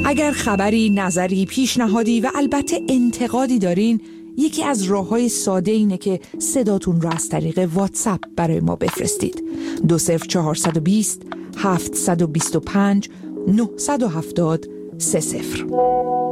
اگر خبری، نظری، پیشنهادی و البته انتقادی دارین، یکی از راه‌های ساده اینه که صداتون رو از طریق واتساپ برای ما بفرستید. 20420 725 970 30.